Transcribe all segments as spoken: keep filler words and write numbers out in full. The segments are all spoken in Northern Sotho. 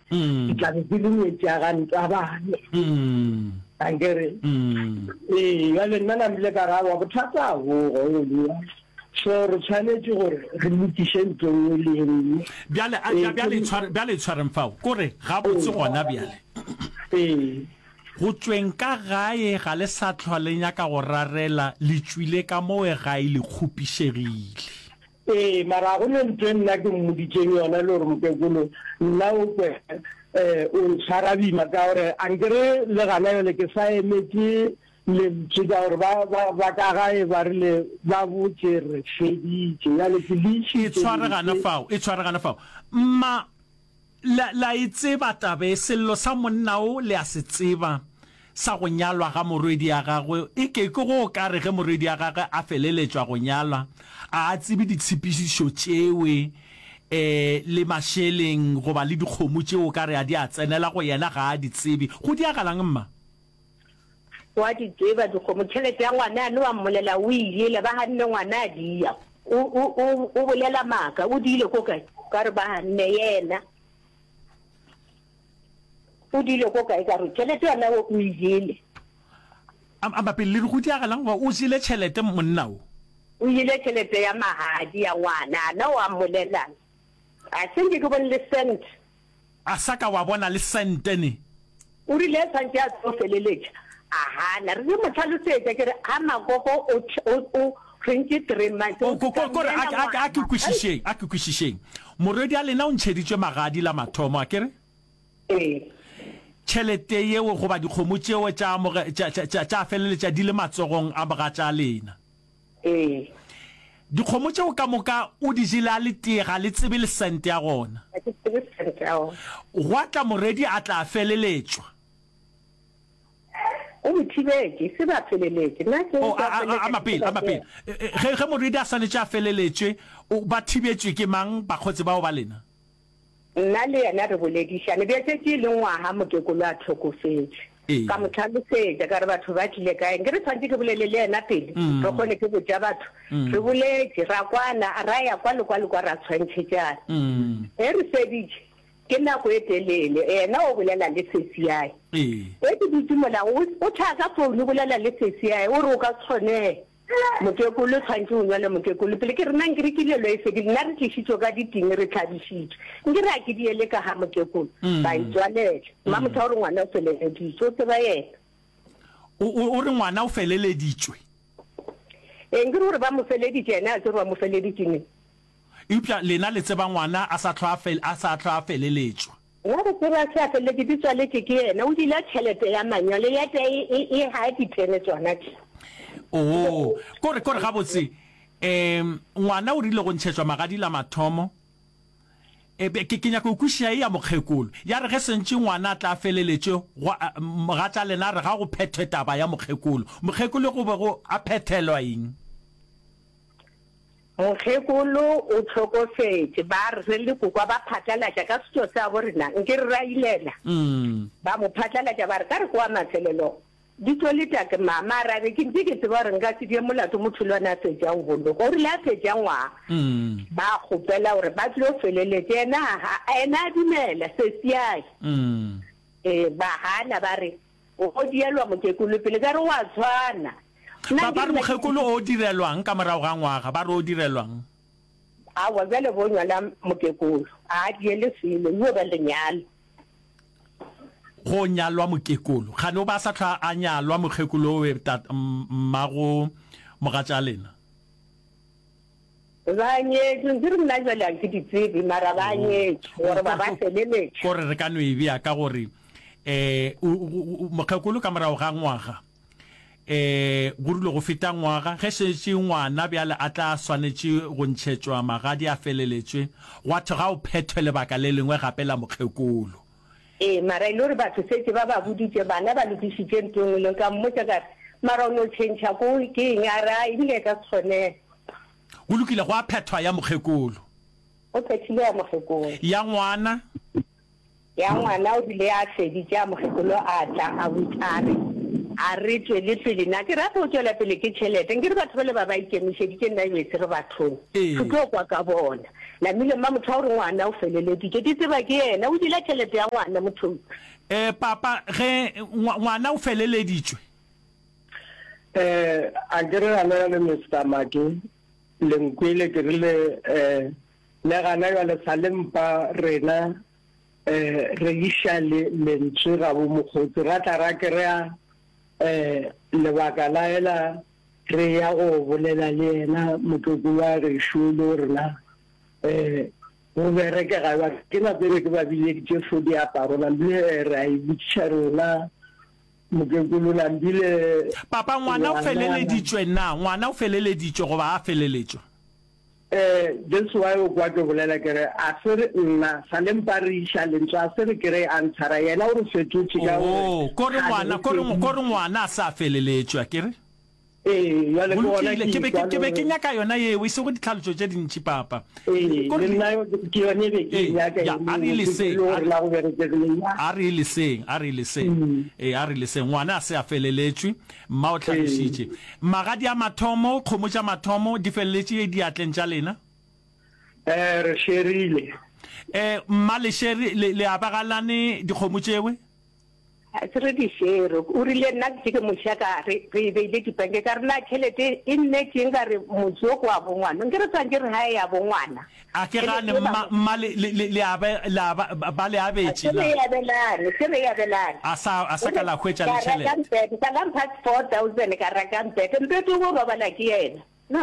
ke tla be ke le metsi a gantsa bane ankere ee jale nna namile ka ra wa bothata go go le so re tshwanetse gore re lokiše ntho nngwe le nngwe bjale tshwareng fao kore ga botse gona bjale ee go tsweng ka gae ga le sa tlhole nyaka go rarela le tswile ka moe gae le kgopišegile ee mara go ne ntho nna ke mmoditseng yona le gore mokekolo nna o kwe o ntshwara bima ka gore ankere le gana yole ke sa emetse lentswe ka gore ba ka gae ba rile ba botse re feditše jale ke e tshwaregana fao e tshwaregana fao mma la e tseba tabe sello sa monnao le a se tseba sa go nyalwa ga morwedi ya gagwe e ke ke go ka re ge morwedi ya gagwe a feleletswa go nyalwa a tsebe ditshepišišo tšewe eh le masheleng go ba le dikgomo tšeo ka re a di a tsenela go yena ga a di tsebe go di agalang mma wa di tseba dikgomo tšhelete ya ngwana no wa mmolela o ile ba hanne ngwana a dia o o o bolela maka o dile go ka ka re ba hanne yena o dile go ka ka re tšhelete yana o ile a ba pele go di agalang o sile tšhelete monnao o ile tšhelete ya mahadi ya ngwana na wa mmolelana a senge go bon le cent a saka wa bona le sente ne o rile santse a tsofeleletša aha na re mo tlhalosetse ke re a magogo o o twenty-three months o go go a ke kwishishe a ke kwishishe moredi a lena o ntsheditswe magadi la mathomo a kere eh tšhelete yeo go ba dikgomo tšeo tša tša tša feleletša di le matsogong a baga tša lena eh dikgomo tšeo ka moka o di jela le tega le tsebe le sente ya gona go tla moredi a tla feleletswa o mthibeke se ba feleletse nna ke a mapele a mapele ge ge moredi a sanetse a feleletswe o ba thibetswe ke mang ba khotse bao ba lena nna le yena re boledishane be tse ke le ngwaga mokekolo a tlhokofetse ka motlhalosetsa ka re batho ba tlile kae ngere tshwantse ke bolele le yena pele re kgone ke botsa batho re boletse ra kwana ra ya kwa le kwa le kwa ra tshwantshetsana e re seditše ke nako e telele ena o bolela le sesiae e ke ditimola o thaka founu bolela le sesiae o re o ka tshone mokekolo tshwantse o nyale mokekolo pele ke rena nkere ke lelo e fedile nna re tlišitšo ka diting re tlhabišitšwe nkere a ke diele ka ga mokekolo ba itswalela mma motho a gore ngwana o feleleditšwe o tseba yena o re ngwana o feleleditšwe e nkere gore ba mo feleditše ena a tse gore ba mo feleditšeng ipla lena le tseba ngwana a sa tlhwa a sa tlhwa feleletswa nna re tseba se a feleletse di tswaletse ke yena o dila tšhelete ya manyalo ya te e ha ditene tsona oh kore kore ga botse em ngwana o rile go ntšhetšwa magadi la mathomo e be ke kenya go kushia ya mokgekolo ya re ge sentse ngwana tla feleletse ga tla lena re ga go phethwe taba ya mokgekolo mokgekolo go be go a phethelwa eng mokgekolo o tlhokofetse ba re le go kwa ba phatlalatša ka setso sa bo rena nke re ra ilela ba mo phatlalatša ba re ka re kwa matselelo di toleta ke mama ra re ke ntse ke tseba re nka se die molato motholwana a fetsang bolo go rile a fetsang ngwa ba gopela gore ba tlo feleletse ena ena a dumela sesiae eh ba hana ba re o dielwa mokekolo pele ka re wa tshwana ba ba re mokekolo o direlwang ka morago ga ngwaga ba re o direlwang a wa bele bo nyala mokekolo a diele selo yo ba lenyalo go nyalwa mokekolo ga no ba sa tlha a nyalwa mokekolo we mmago mogatša lena ba nye tsere nna jala ke ditsebi mara ba nye gore ba ba feleletse gore re ka no e bia ka gore eh mokekolo ka morago ga ngwaga eh go rile go feta ngwaga ge se ngwana bjale a tla swanetse go ntšhetšwa magadi a feleletswe wa thoga o phethwe lebaka le lengwe gape la mokekolo eh mara ile re batho setse ba ba buditse bana ba lokisitse ntong le ka mmotsa ka mara o no tšhentšha ko ke ngara ile ka tshone go lokile go a phethwa ya mokekolo o phethile ya mokekolo ya ngwana ya ngwana o bile a feditse ya mokekolo a tla a butare a re tswele pele na ke rata go tswela pele ke tšhelete nke re batho ba le ba ba ikemišeditše nna etse re bathong go tlo kwa ka bona la mile mma motho a gore ngwana o feleleditše di tseba ke yena o dila tšhelete ya ngwana mothong eh papa ge ngwana o feleleditšwe eh a ke re ana le Mister Maki le nkwele ke rile eh le gana ya le salempa rena eh re isha le lentswe ga bo mogotsi ra tla ra ke re eh le baka la ela re ya go bolela le yena motoko wa re shulo rena eh o bere ke ga ba ke na pere ke ba bile ke tso di aparo na le ra I bitshara mokekolo la mbile papa ngwana o feleleditšwe na ngwana o feleleditšwe go ba a feleletšwe eh that's why o kwa ke bolela ke re a sere nna salempa re isha lentswa a sere ke re antshara yena o re fetotse ka o ko re ngwana ko re ko re ngwana a sa feleletšwe ke re eh ya le bona ke be ke be ke nyaka yona ye o se go ditlhaloso tše dintši papa eh le nna ke yone be ke nyaka a re le se a re le se a re le se eh a re le se ngwana a se a feleletšwe mma o tlhalošitše magadi a mathomo kgomo tša mathomo di feleletše di atleng tša lena eh re sherile eh mma le shere le abagalane dikgomo tšewe a tsere di shero o rile nna ke ke mošaka re re beile dipanke ka rena tšhelete e nne ke nka re motsoko wa bongwana nke re tswang ke re hae ya bongwana a ke gane mma le ba le abetše se re abelane se re abelane a sa a sa ka la hwetša le tšhelete ka la mpha four thousand ka raka mpete mpete go robala ke yena no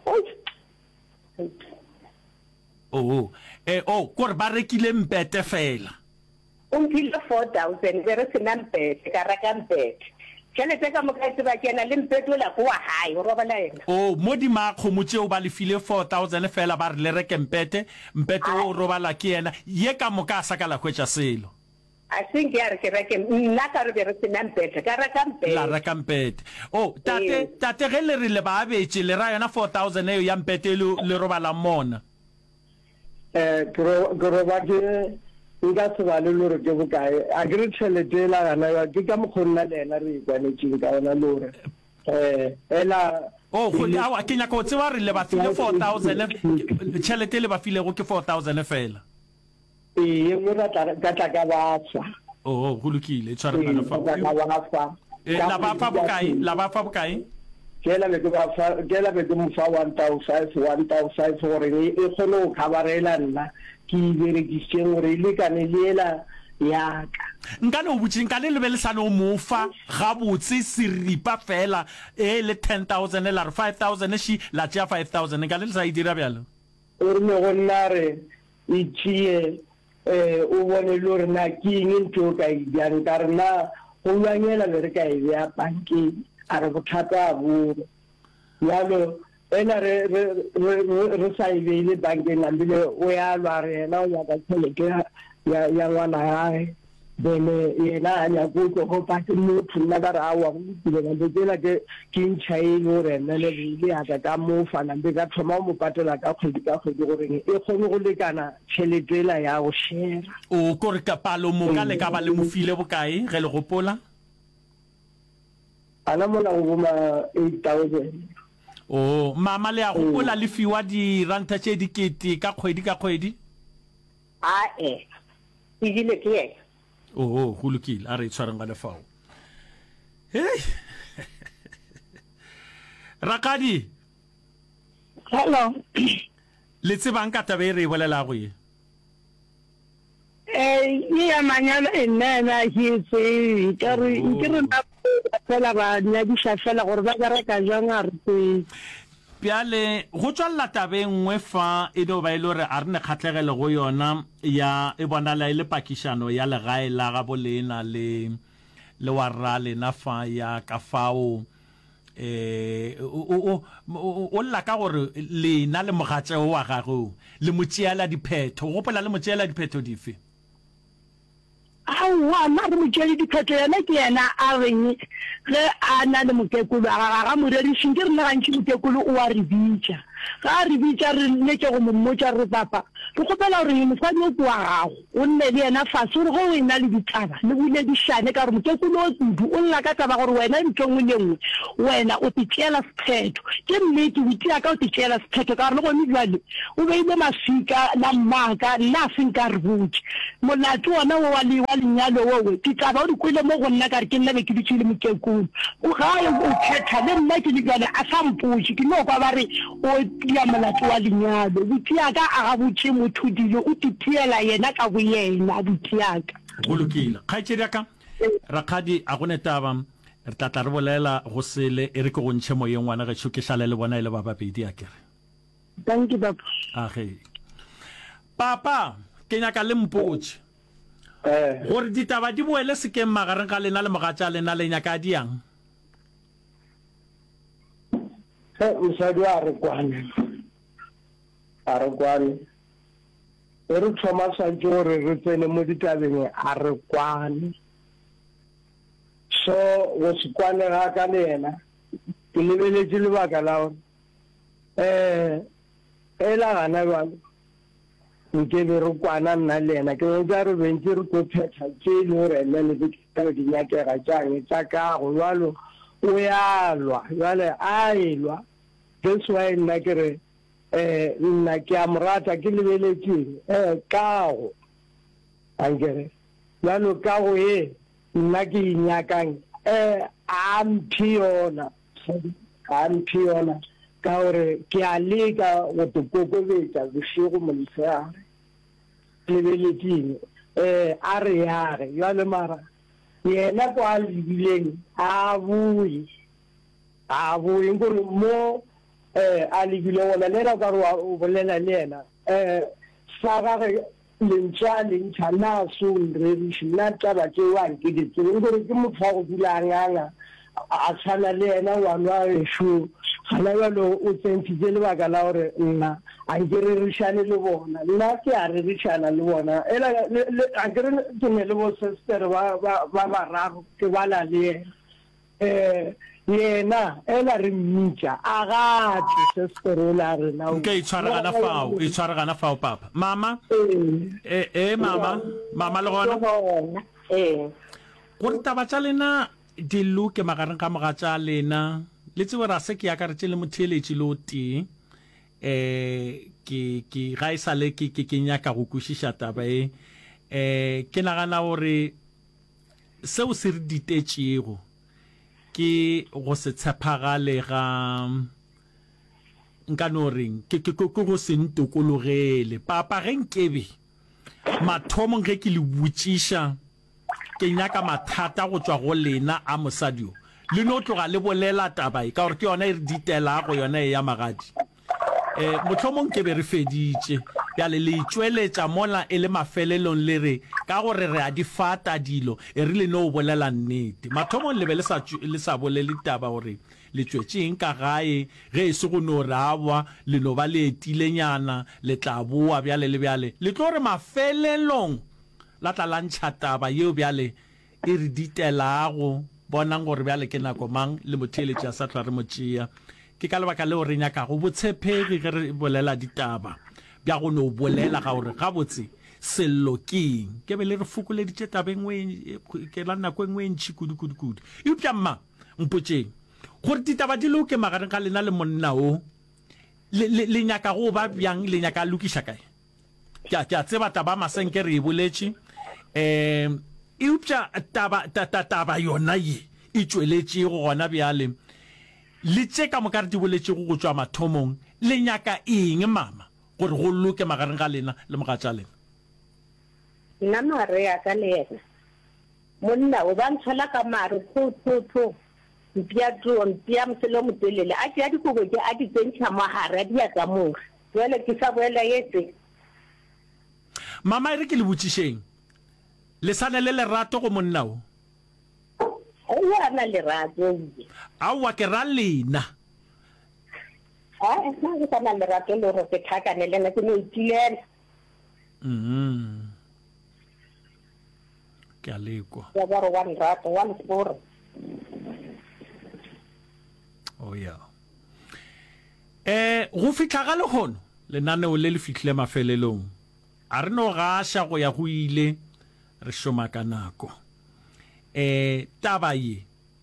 oh eh oh kore ba rekile mpete fela umpile four thousand bere sena mpete ka raka mpete tšhelete ka moka tseba kena le mpete la kwa hae o robala yena oh modi ma kgomo tšeo ba le file four thousand fela ba re le reke mpete mpete o robala ke yena ye ka moka sa ka la hwetša selo I think ya re ke reke nna ka re bere sena mpete ka raka mpete la raka mpete oh tate tate ge le re le ba abetše le ra yona four thousand eo ya mpete le robala mona eh gro ba ke nka se ba le lore ke bokae a ke re tšhelete la gana ke ka mokgonna le ena re ikwanetšeng ka ona lore eh ela oh go ya ke nyaka o tseba re le ba file four thousand tšhelete le ba filego ke four thousand fela eh mo ra tla ka tla ka ba fa oh go lokile tshware bana fa eh la ba fa bokae la ba fa bokae ke la be ke ba fa ke la be ke mo fa one thousand one thousand gore e kgone go coverela nna ki bere ki seng re le ka ne lela ya ka nka no butse nka le lebele sana o mofa ga botse siripa fela e le ten thousand la five thousand shi la tja five thousand nka le sa e dira bjalo o re no gonna re e tšie eh o bone le re na ke eng ntho ka e bjang ka rena go lwanyela le re ka e ya banki a re bothata bo yalo ena re re re sa ile bankeng la bile o ya lwa re na o ya ka tšhelete ya ya ngwana hae bele yena ya go go pa ke motho nna ka ra wa go ile ba tsela ke ke ntšhaile re nna le ile ya ka mo fana be ka thoma mo patela ka kgwedi ka kgwedi gore e kgone go lekana tšhelete la ya go share o kore ka palo mo ka le ka ba le mo file bokae ge le gopola ana mona go ma eight thousand oh mama le a gopola le fiwa di ranta tše dikete ka kgwedi ka kgwedi a eh e dile ke oh go lokile a re tshwareng ga lefao hey rakadi hello le tsebang ka tabe re bolela go ye eh ya manyalo enna hitse ka re ke re fela ba nya di shafela gore ba ga reka jang a re piale go tswalla tabeng nngwe fa e do ba ile re a rene khatlegele go yona ya e bona la ile pakishano ya legae la ga bolena le le warra le na fa ya ka fao eh o o la ka gore le na le mogatse wa gago le motšeela diphetho go pola le motšeela diphetho dife awa ma re motšeela diphetho yena ke yena a reng ge a na le mokekolo ga ga moredi shinke re na gantši mokekolo o a re bitša ga a re bitša re nne ke go mmotša re papa ke gopela gore mosadi o wa gago o nne le ena fase gore go o ena le ditaba le bule dišane ka gore mokekolo o kudu o lla ka taba gore wena ntho nngwe le nngwe wena o titšeela sephetho ke nnete o itia ka o titšeela sephetho ka gore le gone jale o beile mafika la mmaka nna a seng ka re botse molato ona o wa lenyalo owe ditaba o di kwele mo go nna ka re ke nna be ke ditšhile mokekolo o gae o kgetha le nna ke le jale a sa mpotse ke no kwa ba re o tia molato wa lenyalo botiaka a ga botse motho dilo o titiela yena ka bo yena botiaka go lokile kgaitsedi yaka rakgadi a go netaba re tlatla re bolela go sele e re ke go ntšhe moyeng ngwana ge ke šale le bona e le ba babedi a kere thank you papa age papa ke nyaka le mpotse eh gore ditaba di boele sekeng magareng ga lena le mogatša lena le nyaka diang he mosadi a re kwane a re kwane e re thoma sa gore re tsene mo ditabeng a re kwane so go se kwane ga ka le ena ke lebeletse lebaka la gore eh e la gana jalo nke be re kwana nna le ena ke tsa re bentse re ko phetha tse le gore ene le ditaba di nyakega jang tsa kago jalo o ya lwa jale a elwa that's why nna ke re eh nna ke a morata ke lebeletse eh kago angere jalo kago e nna ke inyakang eh ampiona ampiona ka gore ke a leka go tokokobetsa bosigo monsegare lebeletseng eh a re yare jale mara yena kwa a lebileng a bue a bue gore mo eh a lebile ona le ra ka o bolela le ena eh sa gage lentša lentša na so nrebiši nna taba ke wa ke ditsebe gore ke motho wa go dula nganga a tshwana le ena ngwana ešo gana jalo o tsentšitše lebaka la gore nna a nke rerišane le bona nna ke a rerišana le bona a kere ke ne le bosestere ba bararo ke bala le ena um yena ela re mmitša a gate sestere o le a rena nke e tshwaregana fao e tshwaregana fao papa mama e e mama mama le gona eh gore taba tša lena di luke magareng ka moga tša lena le tsebe ra se ke akaretše le motheeletši le o tee um ke ke ga e sale ke ke ke nyaka go kwešiša taba e um ke nagana gore seo se re ditetšego ke go se tshepagale ga nka no reng ke ke go se ntokologele papa ge nkebe mathomong ge ke le botšiša ke nyaka mathata go tswa go lena a mosadio le no tloga le bolela taba e ka gore ke yona e re ditelago yona e ya magadi eh motlhomong ke be re feditše bjale le itšweletša mola e le mafelelong le re ka gore re a di fata dilo e re le no o bolela nnete mathomong le be le sa bolele taba gore le tšwetšeng ka gae ge e se go no rabwa le no ba le etilenyana le tla boa bjale le bjale le tlo re mafelelong la tla lantšha taba yeo bjale e re ditelago bonang gore bjale ke nako mang le motheeletša sa tla re motšea ke ka lebaka leo re nyaka go botshepegi ge re bolela ditaba bja go no bolela ga gore ga botse sello keng ke be le re fokoleditše tabeng ke la nako e nngwe ntšhi kudu-kudu-kudu eupša mma mpotšeng gore ditaba di loke magareng ga lena le monna o le nyaka go ba bjang le nyaka lokiša kae ke a tseba taba masenke re e boletše um eupša taba yona ye e tšweletše go gona bjale le tše ka moka re di boletšego go tšwa mathomong le nyaka eng mama gore go loke magareng ga lena le mogatša lena nna mare ya ka le ena monna o ba ntshola ka mare thotho mpia tlo mpia mselo motelele a ke a dikobo ke a di tsentšha mogare a di ya ka more jwale ke sa boela yetse mama e re ke le botšišeng le sane le lerato go monna o o ya na lerato aowa ke ra lena a nna ke sana lerato le gore ke tlhakane le nna ke no itilela mm ke a lekwa ya ba re wa nrato wa nseporo oh ya eh go fitla ga le gono lenaneo le le fitlhile mafelelong a re no gasha go ya go ile re shoma ka nako eh taba ye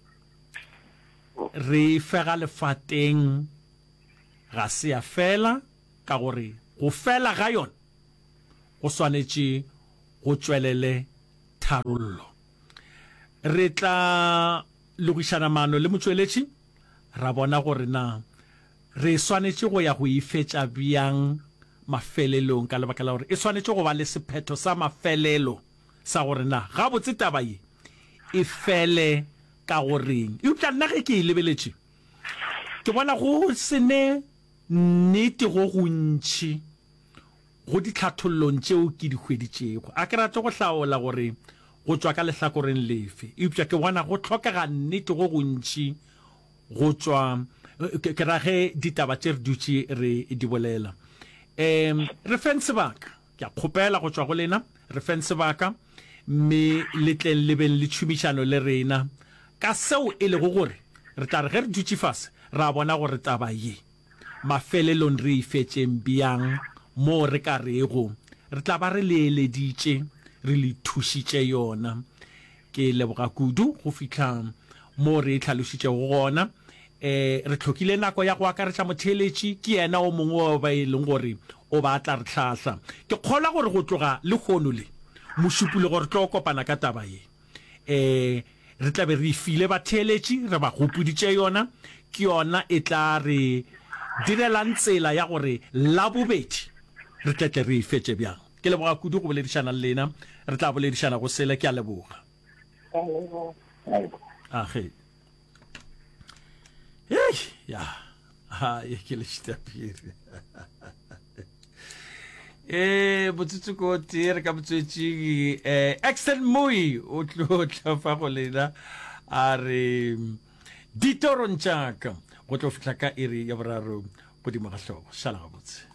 re fega lefateng ga se ya fela ka gore go fela ga yona go swanetše go tswelele tharollo re tla logišana mano le motsweletši ra bona gore na re swanetše go ya go ifetša bjang mafelelong ka lebaka la gore e swanetše go ba le sephetho sa mafelelo sa gore na ga botse taba ye e fele ka goreng eupša nna ge ke e lebeletše ke bona go sene nnete go gontšhi go ditlhathollong tšeo ke di hweditšego a ke rate go hlaola gore go tswa ka lehlakoreng lefe eupša ke bona go tlhokega nnete go gontšhi go tswa ke rage ditaba tše re dutše re di bolela um re feng sebaka ke a kgopela go tswa go lena re feng sebaka mme le tleng le beng le tšhomišano le rena ka seo e lego gore re tla re ge re dutše fase ra bona gore taba ye mafelelong re ifetšeng bjang mo re ka rego re tla ba re leeleditše re le thušitše yona ke leboga kudu go fitlha mo re tlhalošitše go gona eh re tlhokile nako ya go akaretša motheletši ke yena o mongwe wa ba e leng gore o ba tla re tlhahla ke kgola gore go tloga le kgono le mošupule gore tlo kopana ka taba ye eh re tla be re file batheletši re ba gopoditše yona ke yona e tla re direlang tsela ya gore la bobedi re tletle re ifetše bjang ke leboga kudu go boledišana le lena re tla boledišana go sele ke a leboga age hey ya ha ye ke le stapire eh botsutsu ko tire ka botswetši eh Axel Mui o tlo tla fa go lena a re ditoron tšaka go tlo fitla ka iri ya boraro go di magahlogo shala ga botse